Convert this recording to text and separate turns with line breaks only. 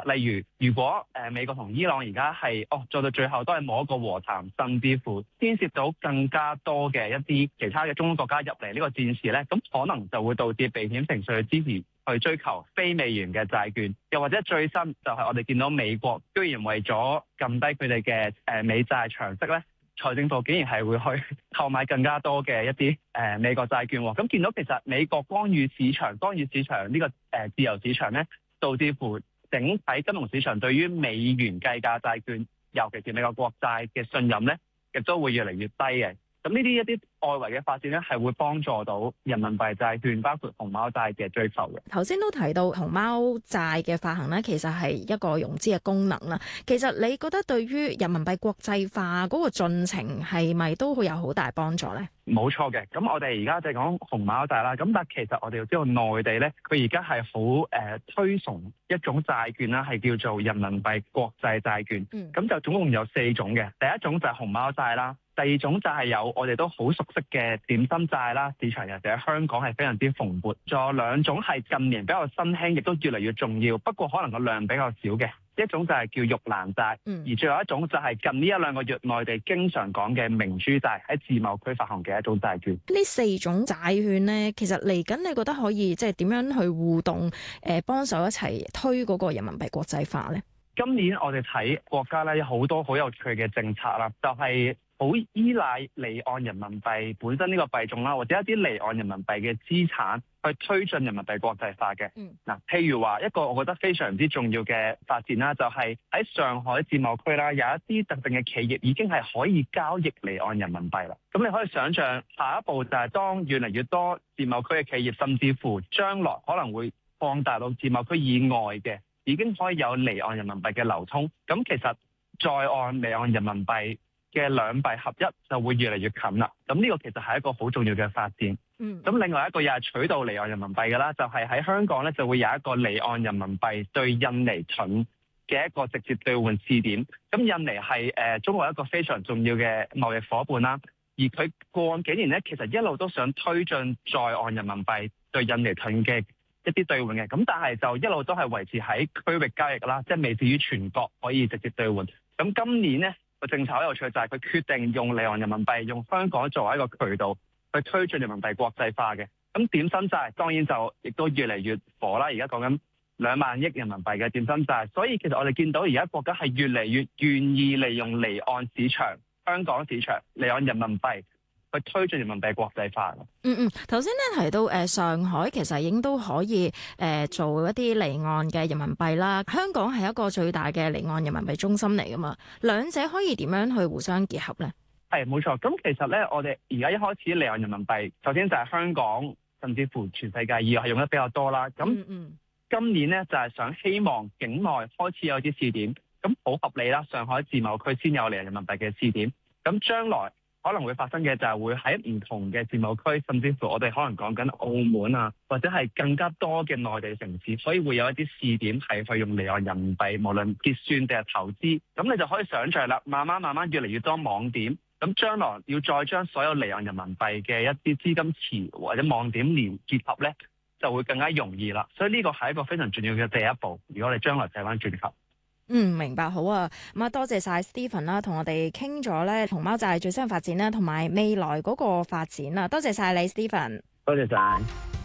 例如如果美國同伊朗而家係做到最後都係冇一個和談，甚至乎牽涉到更加多嘅一啲其他嘅中東國家入嚟呢個戰事咧，咁可能就會導致避險情緒支持去追求非美元嘅債券，又或者最新就係我哋見到美國居然為咗撳低佢哋嘅美債長息咧，財政部竟然係會去購買更加多嘅一啲美國債券喎。咁見到其實美國干預市場呢個自由市場咧，導致乎整體金融市場對於美元計價債券，尤其是美國國債嘅信任咧，亦都會越嚟越低嘅。咁呢啲一啲外圍嘅發展咧，係會幫助到人民幣債券，包括熊貓債嘅追求嘅。
頭先都提到熊貓債嘅發行咧，其實係一個融資嘅功能啦。其實你覺得對於人民幣國際化嗰個進程係咪都會有好大幫助咧？
冇錯嘅。咁我哋而家就講熊貓債啦。咁但其實我哋要知道內地咧，佢而家係好推崇一種債券啦，係叫做人民幣國際債券。咁就總共有4種嘅。第一種就係熊貓債啦。第二種就係有我哋都好熟悉嘅點心債啦，市場尤其喺香港係非常之蓬勃。仲有2種係近年比較新興，亦都越嚟越重要，不過可能個量比較少嘅。一種就係叫玉蘭債，而最後一種就係近呢1-2個月內地經常講嘅明珠債，喺自貿區發行嘅一種債券。
呢4種債券呢，其實嚟緊你覺得可以即係點樣去互動幫手一齊推嗰個人民幣國際化呢？
今年我哋睇國家咧有好多好有趣嘅政策啦，就係好依賴離岸人民幣本身呢個幣種啦，或者一啲離岸人民幣嘅資產去推進人民幣國際化嘅。譬如話一個我覺得非常之重要嘅發展啦，就係喺上海自貿區啦，有一啲特定嘅企業已經係可以交易離岸人民幣啦。咁你可以想象下一步就係當越嚟越多自貿區嘅企業，甚至乎將來可能會擴大到自貿區以外嘅，已經可以有離岸人民幣嘅流通。咁其實在岸離岸人民幣嘅兩幣合一就會越嚟越近啦。咁呢個其實係一個好重要嘅發展。咁另外一個又係取代離岸人民幣嘅啦，就係喺香港咧就會有一個離岸人民幣對印尼盾嘅一個直接兌換試點。咁印尼係中國一個非常重要嘅貿易夥伴啦，而佢過往幾年咧其實一路都想推進在岸人民幣對印尼盾嘅一啲兌換嘅，咁但係就一路都係維持喺區域交易啦，即係未至於全國可以直接兌換。咁今年呢個政策好有趣，就係佢決定用離岸人民幣，用香港作為一個渠道去推進人民幣國際化嘅。咁點心債當然就亦都越嚟越火啦，而家講緊2萬億人民幣嘅點心債，所以其實我哋見到而家國家係越嚟越願意利用離岸市場、香港市場、離岸人民幣去推進人民幣國際化。
頭先咧提到上海其實已經都可以做一啲離岸嘅人民幣啦，香港係一個最大嘅離岸人民幣中心嚟噶嘛，兩者可以點樣去互相結合咧？
係冇錯，咁其實咧我哋而家一開始離岸人民幣，首先就係香港，甚至乎全世界以外係用得比較多啦。咁今年咧就係想希望境內開始有啲試點，咁好合理啦。上海自貿區先有離岸人民幣嘅試點，咁將來可能會發生嘅就係會喺唔同嘅自貿區，甚至乎我哋可能講緊澳門啊，或者係更加多嘅內地城市，所以會有一啲試點係去用離岸人民幣，無論結算定係投資。咁你就可以想像啦，慢慢越嚟越多網點，咁將來要再將所有離岸人民幣嘅一啲資金池或者網點連結合咧，就會更加容易啦。所以呢個係一個非常重要嘅第一步。如果你將來睇翻轉頭。
明白，好啊。咁啊，多謝晒 Stephen 啦，同我哋傾咗咧熊貓債最新嘅發展啦，同埋未來嗰個發展啦。多謝晒你 Stephen。
多謝晒。